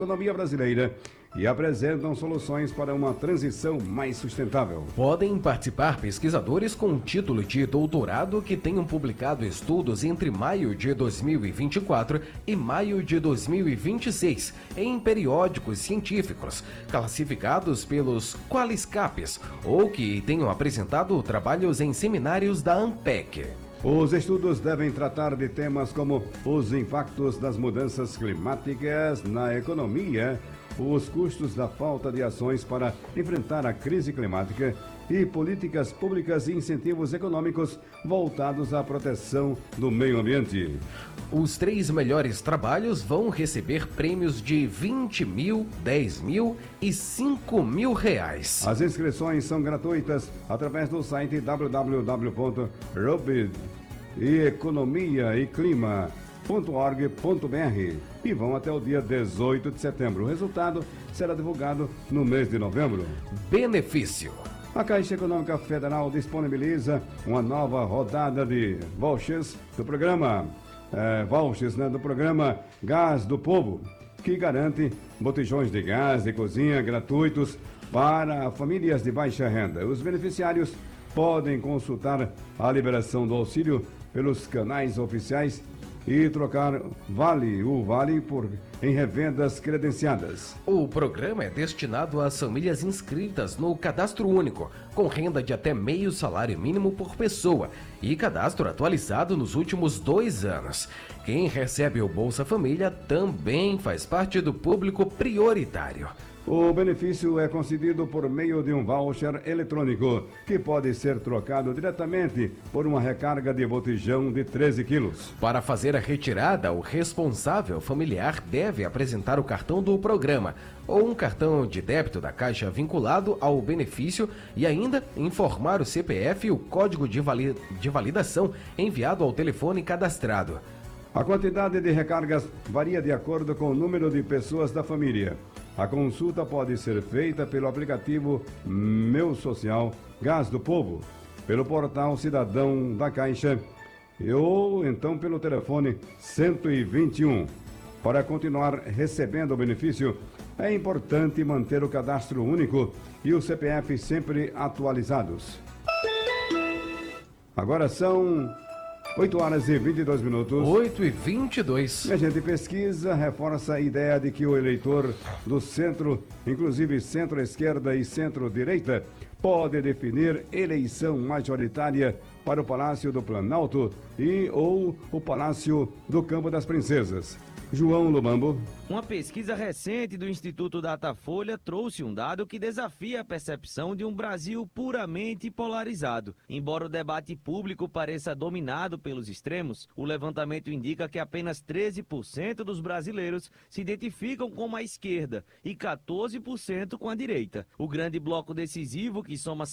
economia brasileira e apresentam soluções para uma transição mais sustentável. Podem participar pesquisadores com título de doutorado que tenham publicado estudos entre maio de 2024 e maio de 2026 em periódicos científicos, classificados pelos Qualiscapes, ou que tenham apresentado trabalhos em seminários da ANPEC. Os estudos devem tratar de temas como os impactos das mudanças climáticas na economia, os custos da falta de ações para enfrentar a crise climática e políticas públicas e incentivos econômicos voltados à proteção do meio ambiente. Os 3 melhores trabalhos vão receber prêmios de 20 mil, 10 mil e 5 mil reais. As inscrições são gratuitas através do site www.economiaeclima.org.br e vão até o dia 18 de setembro. O resultado será divulgado no mês de novembro. Benefício. A Caixa Econômica Federal disponibiliza uma nova rodada de vouchers do programa do programa Gás do Povo, que garante botijões de gás de cozinha gratuitos para famílias de baixa renda. Os beneficiários podem consultar a liberação do auxílio pelos canais oficiais e trocar o vale em revendas credenciadas. O programa é destinado às famílias inscritas no Cadastro Único, com renda de até meio salário mínimo por pessoa e cadastro atualizado nos últimos 2 anos. Quem recebe o Bolsa Família também faz parte do público prioritário. O benefício é concedido por meio de um voucher eletrônico, que pode ser trocado diretamente por uma recarga de botijão de 13 quilos. Para fazer a retirada, o responsável familiar deve apresentar o cartão do programa ou um cartão de débito da Caixa vinculado ao benefício e ainda informar o CPF e o código de validação enviado ao telefone cadastrado. A quantidade de recargas varia de acordo com o número de pessoas da família. A consulta pode ser feita pelo aplicativo Meu Social Gás do Povo, pelo portal Cidadão da Caixa ou então pelo telefone 121. Para continuar recebendo o benefício, é importante manter o cadastro único e o CPF sempre atualizados. Agora são 8 horas e 22 minutos. 8h22. E a gente pesquisa, reforça a ideia de que o eleitor do centro, inclusive centro-esquerda e centro-direita, pode definir eleição majoritária para o Palácio do Planalto ou o Palácio do Campo das Princesas. João Lubambo. Uma pesquisa recente do Instituto Datafolha trouxe um dado que desafia a percepção de um Brasil puramente polarizado. Embora o debate público pareça dominado pelos extremos, o levantamento indica que apenas 13% dos brasileiros se identificam com a esquerda e 14% com a direita. O grande bloco decisivo, que soma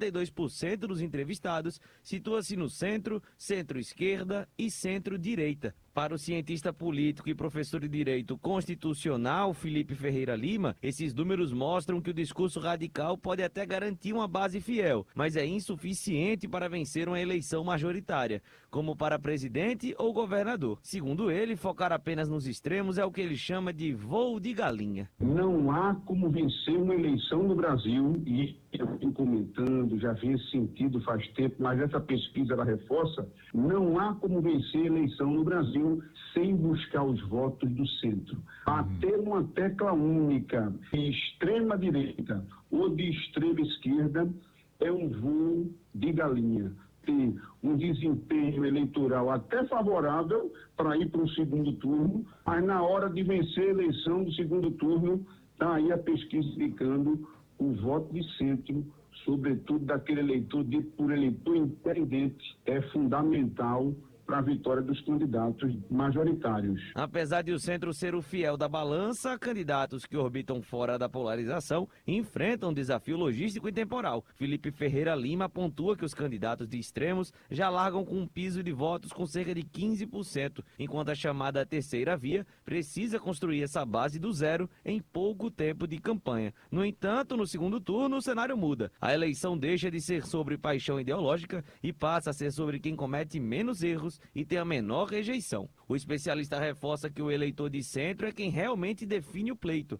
72% dos entrevistados, situa-se no centro, centro-esquerda e centro-direita. Para o cientista político e professor de Direito Constitucional, Felipe Ferreira Lima, esses números mostram que o discurso radical pode até garantir uma base fiel, mas é insuficiente para vencer uma eleição majoritária, como para presidente ou governador. Segundo ele, focar apenas nos extremos é o que ele chama de voo de galinha. Não há como vencer uma eleição no Brasil, e eu venho comentando, já vi esse sentido faz tempo, mas essa pesquisa ela reforça, não há como vencer a eleição no Brasil sem buscar os votos do centro. Bater uma tecla única de extrema direita ou de extrema esquerda é um voo de galinha. Ter um desempenho eleitoral até favorável para ir para o segundo turno, mas na hora de vencer a eleição do segundo turno, está aí a pesquisa indicando o voto de centro, sobretudo daquele eleitor dito por eleitor independente, é fundamental para a vitória dos candidatos majoritários. Apesar de o centro ser o fiel da balança, candidatos que orbitam fora da polarização enfrentam um desafio logístico e temporal. Felipe Ferreira Lima pontua que os candidatos de extremos já largam com um piso de votos com cerca de 15%, enquanto a chamada terceira via precisa construir essa base do zero em pouco tempo de campanha. No entanto, no segundo turno, o cenário muda. A eleição deixa de ser sobre paixão ideológica e passa a ser sobre quem comete menos erros e tem a menor rejeição. O especialista reforça que o eleitor de centro é quem realmente define o pleito,